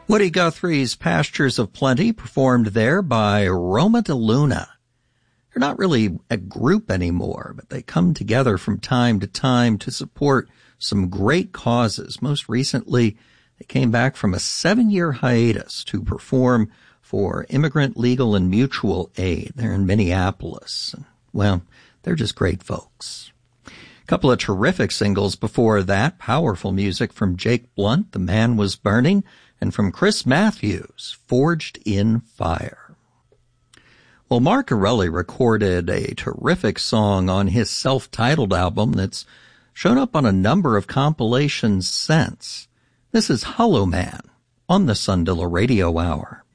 Woody Guthrie's Pastures of Plenty, performed there by Roma de Luna. They're not really a group anymore, but they come together from time to time to support some great causes. Most recently, they came back from a 7-year hiatus to perform for Immigrant Legal and Mutual Aid. They're in Minneapolis. Well, they're just great folks. A couple of terrific singles before that. Powerful music from Jake Blunt, The Man Was Burning, and from Chris Matthews, Forged in Fire. Well, Mark Corelli recorded a terrific song on his self-titled album that's shown up on a number of compilations since. This is Hollow Man on the Sundilla Radio Hour.